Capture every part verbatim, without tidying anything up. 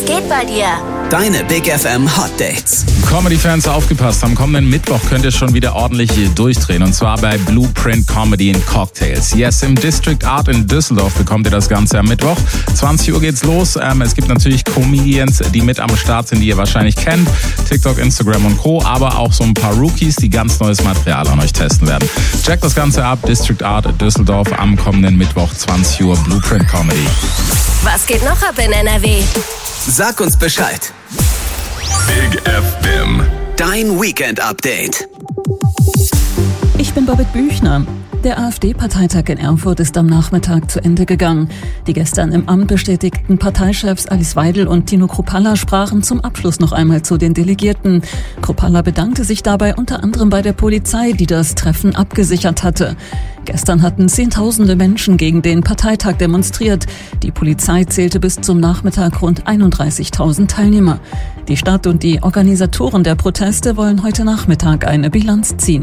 geht bei dir? Deine Big F M Hot Dates. Comedy-Fans aufgepasst, am kommenden Mittwoch könnt ihr schon wieder ordentlich durchdrehen. Und zwar bei Blueprint Comedy in Cocktails. Yes, im District Art in Düsseldorf bekommt ihr das Ganze am Mittwoch. zwanzig Uhr geht's los. Ähm, es gibt natürlich Comedians, die mit am Start sind, die ihr wahrscheinlich kennt. TikTok, Instagram und Co. Aber auch so ein paar Rookies, die ganz neues Material an euch testen werden. Checkt das Ganze ab. District Art in Düsseldorf am kommenden Mittwoch, zwanzig Uhr, Blueprint Comedy. Was geht noch ab in N R W? Sag uns Bescheid. Big F M. Dein Weekend-Update. Ich bin Babette Büchner. Der AfD-Parteitag in Erfurt ist am Nachmittag zu Ende gegangen. Die gestern im Amt bestätigten Parteichefs Alice Weidel und Tino Kruppalla sprachen zum Abschluss noch einmal zu den Delegierten. Kruppalla bedankte sich dabei unter anderem bei der Polizei, die das Treffen abgesichert hatte. Gestern hatten Zehntausende Menschen gegen den Parteitag demonstriert. Die Polizei zählte bis zum Nachmittag rund einunddreißigtausend Teilnehmer. Die Stadt und die Organisatoren der Proteste wollen heute Nachmittag eine Bilanz ziehen.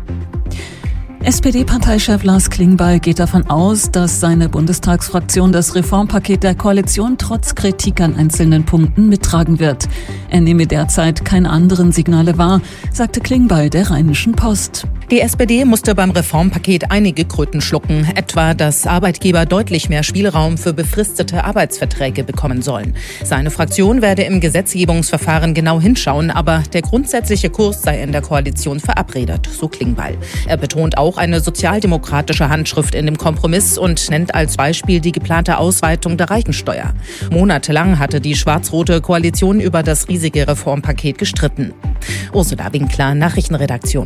S P D-Parteichef Lars Klingbeil geht davon aus, dass seine Bundestagsfraktion das Reformpaket der Koalition trotz Kritik an einzelnen Punkten mittragen wird. Er nehme derzeit keine anderen Signale wahr, sagte Klingbeil der Rheinischen Post. Die S P D musste beim Reformpaket einige Kröten schlucken, etwa, dass Arbeitgeber deutlich mehr Spielraum für befristete Arbeitsverträge bekommen sollen. Seine Fraktion werde im Gesetzgebungsverfahren genau hinschauen, aber der grundsätzliche Kurs sei in der Koalition verabredet, so Klingbeil. Er betont auch eine sozialdemokratische Handschrift in dem Kompromiss und nennt als Beispiel die geplante Ausweitung der Reichensteuer. Monatelang hatte die schwarz-rote Koalition über das riesige Reformpaket gestritten. Ursula Winkler, Nachrichtenredaktion.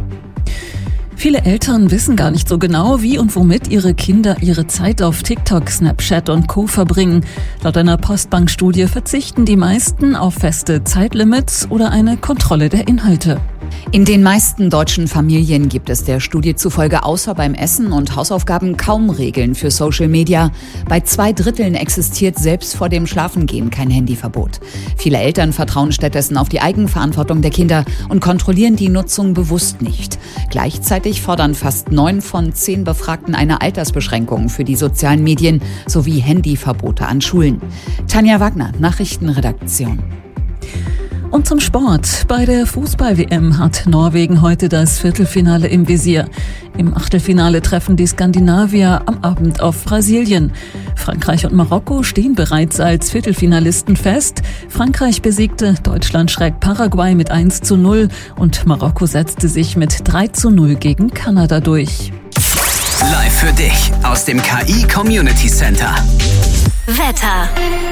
Viele Eltern wissen gar nicht so genau, wie und womit ihre Kinder ihre Zeit auf TikTok, Snapchat und Co. verbringen. Laut einer Postbank-Studie verzichten die meisten auf feste Zeitlimits oder eine Kontrolle der Inhalte. In den meisten deutschen Familien gibt es der Studie zufolge außer beim Essen und Hausaufgaben kaum Regeln für Social Media. Bei zwei Dritteln existiert selbst vor dem Schlafengehen kein Handyverbot. Viele Eltern vertrauen stattdessen auf die Eigenverantwortung der Kinder und kontrollieren die Nutzung bewusst nicht. Gleichzeitig fordern fast neun von zehn Befragten eine Altersbeschränkung für die sozialen Medien sowie Handyverbote an Schulen. Tanja Wagner, Nachrichtenredaktion. Und zum Sport. Bei der Fußball-W M hat Norwegen heute das Viertelfinale im Visier. Im Achtelfinale treffen die Skandinavier am Abend auf Brasilien. Frankreich und Marokko stehen bereits als Viertelfinalisten fest. Frankreich besiegte Deutschland schräg Paraguay mit eins zu null und Marokko setzte sich mit drei zu null gegen Kanada durch. Live für dich aus dem K I Community Center. Wetter.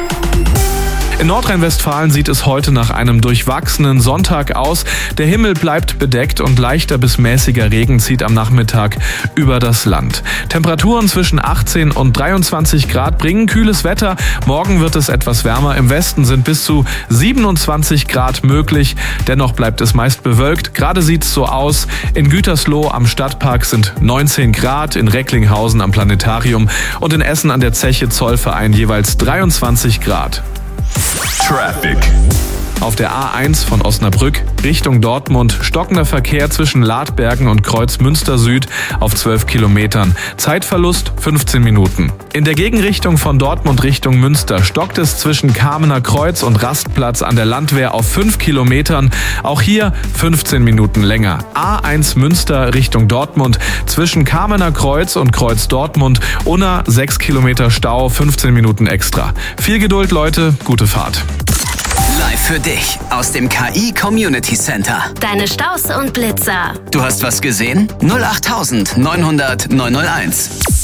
In Nordrhein-Westfalen sieht es heute nach einem durchwachsenen Sonntag aus. Der Himmel bleibt bedeckt und leichter bis mäßiger Regen zieht am Nachmittag über das Land. Temperaturen zwischen achtzehn und dreiundzwanzig Grad bringen kühles Wetter. Morgen wird es etwas wärmer. Im Westen sind bis zu siebenundzwanzig Grad möglich. Dennoch bleibt es meist bewölkt. Gerade sieht es so aus. In Gütersloh am Stadtpark sind neunzehn Grad, in Recklinghausen am Planetarium und in Essen an der Zeche Zollverein jeweils dreiundzwanzig Grad. Traffic. Auf der A eins von Osnabrück Richtung Dortmund stockender Verkehr zwischen Ladbergen und Kreuz Münster Süd auf zwölf Kilometern. Zeitverlust fünfzehn Minuten. In der Gegenrichtung von Dortmund Richtung Münster stockt es zwischen Kamener Kreuz und Rastplatz an der Landwehr auf fünf Kilometern. Auch hier fünfzehn Minuten länger. A eins Münster Richtung Dortmund zwischen Kamener Kreuz und Kreuz Dortmund. Unna sechs Kilometer Stau, fünfzehn Minuten extra. Viel Geduld, Leute, gute Fahrt. Live für dich aus dem K I Community Center. Deine Staus und Blitzer. Du hast was gesehen? null acht neun null null neun null eins.